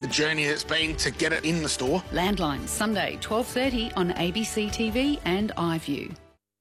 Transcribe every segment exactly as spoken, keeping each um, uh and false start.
journey it's been to get it in the store. Landline, Sunday, twelve thirty on A B C T V and iView.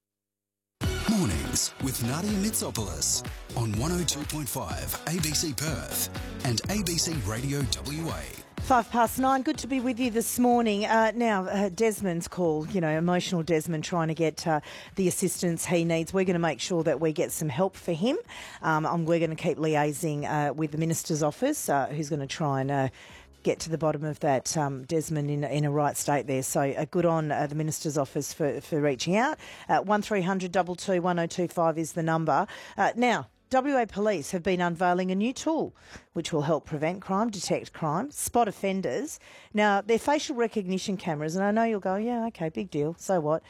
Mornings with Nadia Mitsopoulos on one oh two point five A B C Perth and A B C Radio W A. Five past nine. Good to be with you this morning. Uh, now, uh, Desmond's call, you know, emotional Desmond trying to get uh, the assistance he needs. We're going to make sure that we get some help for him. Um, and we're going to keep liaising uh, with the Minister's office, uh, who's going to try and uh, get to the bottom of that, um, Desmond, in, in a right state there. So uh, good on uh, the Minister's office for, for reaching out. Uh, one three hundred two two one oh two five is the number. Uh, now, W A Police have been unveiling a new tool which will help prevent crime, detect crime, spot offenders. Now, they're facial recognition cameras, and I know you'll go, yeah, okay, big deal, so what?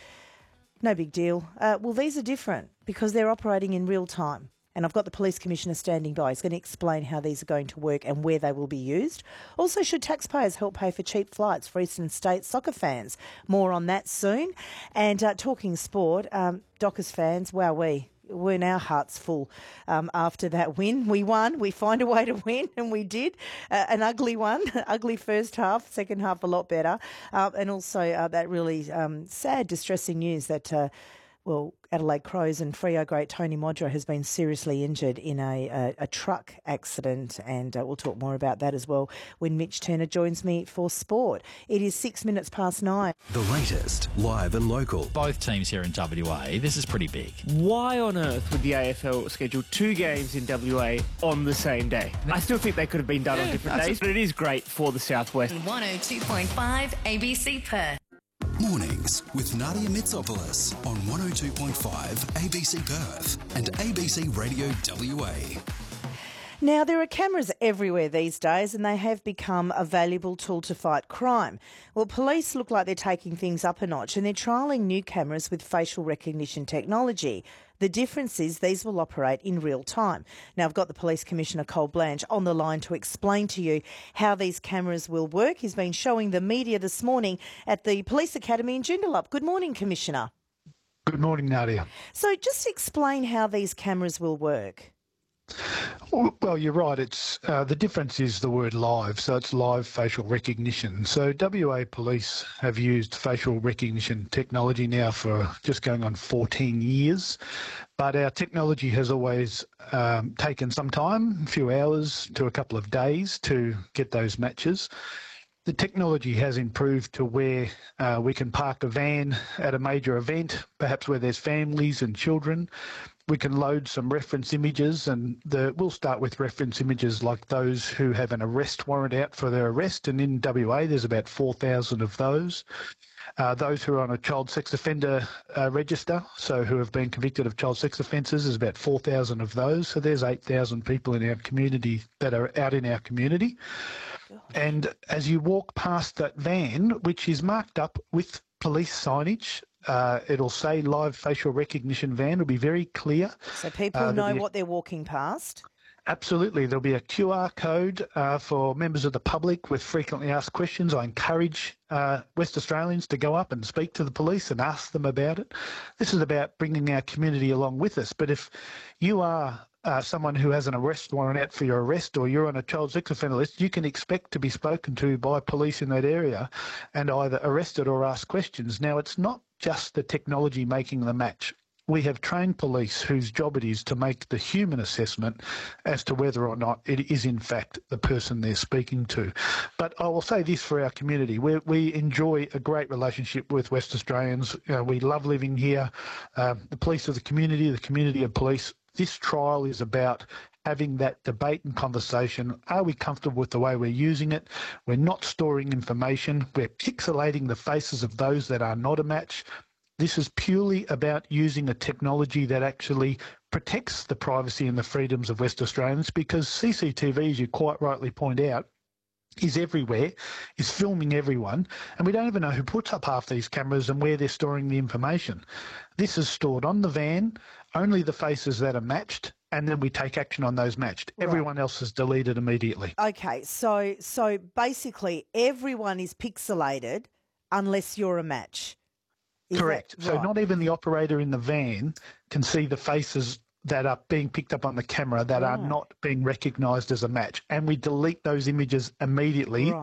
No big deal. Uh, well, these are different because they're operating in real time. And I've got the Police Commissioner standing by. He's going to explain how these are going to work and where they will be used. Also, should taxpayers help pay for cheap flights for Eastern States soccer fans? More on that soon. And uh, talking sport, um, Dockers fans, wowee. Weren't our hearts full um, after that win. We won. We find a way to win, and we did. Uh, an ugly one, ugly first half, second half a lot better. Uh, and also uh, that really um, sad, distressing news that, uh, well, Adelaide Crows and Freo great Tony Modra has been seriously injured in a, a, a truck accident, and uh, we'll talk more about that as well when Mitch Turner joins me for sport. It is six minutes past nine. The latest, live and local. Both teams here in W A, this is pretty big. Why on earth would the A F L schedule two games in W A on the same day? I still think they could have been done Yeah, on different days, but it is great for the Southwest. one oh two point five A B C Perth. Mornings with Nadia Mitsopoulos on one oh two point five A B C Perth and A B C Radio W A. Now, there are cameras everywhere these days, and they have become a valuable tool to fight crime. Well, police look like they're taking things up a notch, and they're trialling new cameras with facial recognition technology. The difference is these will operate in real time. Now, I've got the Police Commissioner, Cole Blanche, on the line to explain to you how these cameras will work. He's been showing the media this morning at the Police Academy in Joondalup. Good morning, Commissioner. Good morning, Nadia. So just explain how these cameras will work. Well, you're right. It's uh, the difference is the word live, so it's live facial recognition. So W A Police have used facial recognition technology now for just going on fourteen years, but our technology has always um, taken some time, a few hours to a couple of days to get those matches. The technology has improved to where uh, we can park a van at a major event, perhaps where there's families and children. We can load some reference images, and the, we'll start with reference images like those who have an arrest warrant out for their arrest, and in W A there's about four thousand of those. Uh, those who are on a child sex offender uh, register, so who have been convicted of child sex offences, there's about four thousand of those. So there's eight thousand people in our community that are out in our community. And as you walk past that van, which is marked up with police signage, uh, it'll say live facial recognition van. It'll be very clear. So people Uh, know there'll be a- what they're walking past. Absolutely. There'll be a Q R code uh, for members of the public with frequently asked questions. I encourage uh, West Australians to go up and speak to the police and ask them about it. This is about bringing our community along with us. But if you are uh, someone who has an arrest warrant out for your arrest, or you're on a child sex offender list, you can expect to be spoken to by police in that area and either arrested or asked questions. Now, it's not just the technology making the match. We have trained police whose job it is to make the human assessment as to whether or not it is in fact the person they're speaking to. But I will say this for our community. We, we enjoy a great relationship with West Australians. You know, we love living here. Um, the police are the community, the community of police. This trial is about having that debate and conversation. Are we comfortable with the way we're using it? We're not storing information. We're pixelating the faces of those that are not a match. This is purely about using a technology that actually protects the privacy and the freedoms of West Australians, because C C T V, as you quite rightly point out, is everywhere, is filming everyone, and we don't even know who puts up half these cameras and where they're storing the information. This is stored on the van, only the faces that are matched, and then we take action on those matched. Right. Everyone else is deleted immediately. Okay, so so basically everyone is pixelated unless you're a match. Is Correct. that so right? not even the operator in the van can see the faces that are being picked up on the camera that Right. are not being recognised as a match. And we delete those images immediately. Right.